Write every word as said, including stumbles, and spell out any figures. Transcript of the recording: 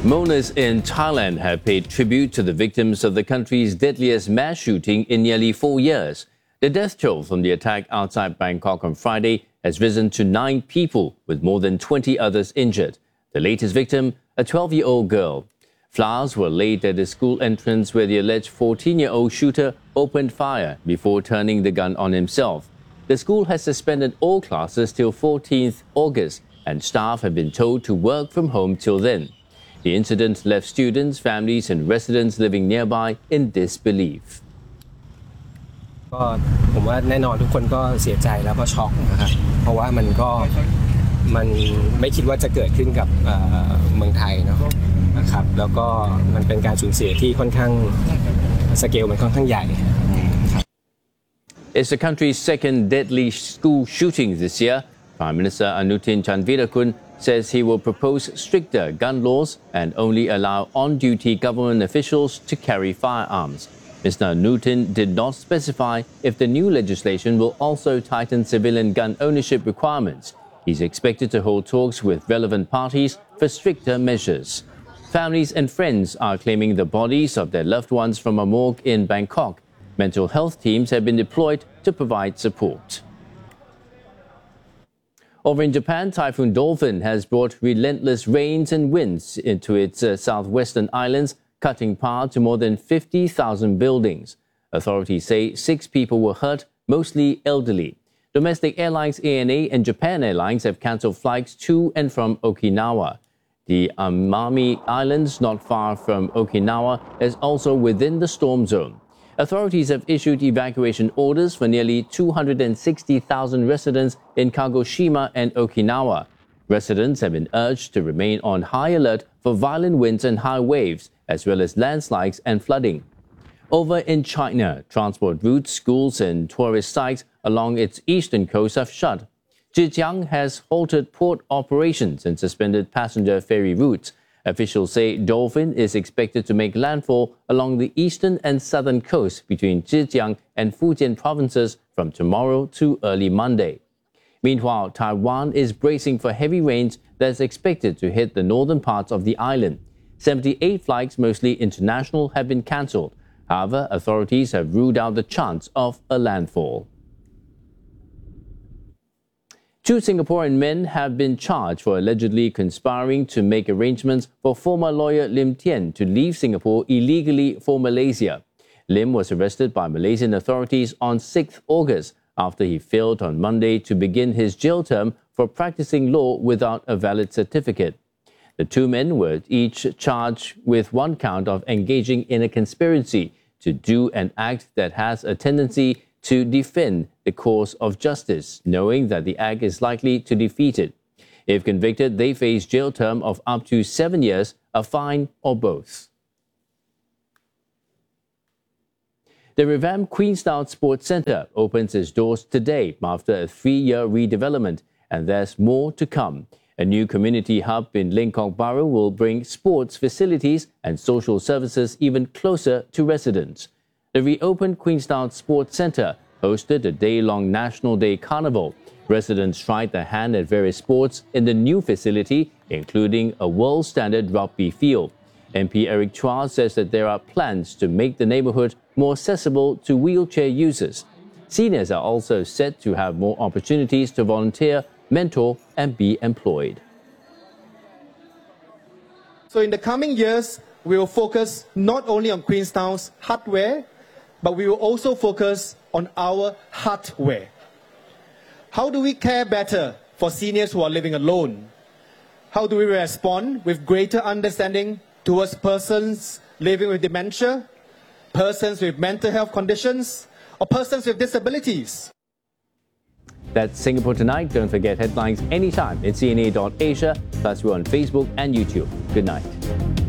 Mourners in Thailand have paid tribute to the victims of the country's deadliest mass shooting in nearly four years. The death toll from the attack outside Bangkok on Friday has risen to nine people, with more than twenty others injured. The latest victim, a twelve-year-old girl. Flowers were laid at the school entrance where the alleged fourteen-year-old shooter opened fire before turning the gun on himself. The school has suspended all classes till fourteenth August, and staff have been told to work from home till then. The incident left students, families and residents living nearby in disbelief. ก็ผมว่าแน่นอนทุกคนก็เสียใจแล้วก็ช็อกนะครับเพราะว่ามันก็มันไม่คิดว่าจะเกิดขึ้นกับเมืองไทยเนาะนะครับแล้วก็มันเป็นการสูญเสียที่ค่อนข้างสเกลมันค่อนข้างใหญ่ It's the country's second deadly school shooting this year. Prime Minister Anutin Chanvirakul says he will propose stricter gun laws and only allow on-duty government officials to carry firearms. Mister Anutin did not specify if the new legislation will also tighten civilian gun ownership requirements. He's expected to hold talks with relevant parties for stricter measures. Families and friends are claiming the bodies of their loved ones from a morgue in Bangkok. Mental health teams have been deployed to provide support. Over in Japan, Typhoon Dolphin has brought relentless rains and winds into its uh, southwestern islands, cutting power to more than fifty thousand buildings. Authorities say six people were hurt, mostly elderly. Domestic airlines A N A and Japan Airlines have cancelled flights to and from Okinawa. The Amami Islands, not far from Okinawa, is also within the storm zone. Authorities have issued evacuation orders for nearly two hundred sixty thousand residents in Kagoshima and Okinawa. Residents have been urged to remain on high alert for violent winds and high waves, as well as landslides and flooding. Over in China, transport routes, schools and tourist sites along its eastern coast have shut. Zhejiang has halted port operations and suspended passenger ferry routes. Officials say Dolphin is expected to make landfall along the eastern and southern coast between Zhejiang and Fujian provinces from tomorrow to early Monday. Meanwhile, Taiwan is bracing for heavy rains that is expected to hit the northern parts of the island. seventy-eight flights, mostly international, have been cancelled. However, authorities have ruled out the chance of a landfall. Two Singaporean men have been charged for allegedly conspiring to make arrangements for former lawyer Lim Tian to leave Singapore illegally for Malaysia. Lim was arrested by Malaysian authorities on sixth August after he failed on Monday to begin his jail term for practicing law without a valid certificate. The two men were each charged with one count of engaging in a conspiracy to do an act that has a tendency to defend the cause of justice, knowing that the act is likely to defeat it. If convicted, they face jail term of up to seven years, a fine, or both. The revamped Queenstown Sports Centre opens its doors today after a three-year redevelopment, and there's more to come. A new community hub in Lengkok Bahru will bring sports facilities and social services even closer to residents. The reopened Queenstown Sports Centre hosted a day-long National Day Carnival. Residents tried their hand at various sports in the new facility, including a world-standard rugby field. M P Eric Chua says that there are plans to make the neighbourhood more accessible to wheelchair users. Seniors are also set to have more opportunities to volunteer, mentor and be employed. So in the coming years, we will focus not only on Queenstown's hardware, but we will also focus on our heartware. How do we care better for seniors who are living alone? How do we respond with greater understanding towards persons living with dementia, persons with mental health conditions, or persons with disabilities? That's Singapore Tonight. Don't forget headlines anytime at C N A dot Asia. Plus, we're on Facebook and YouTube. Good night.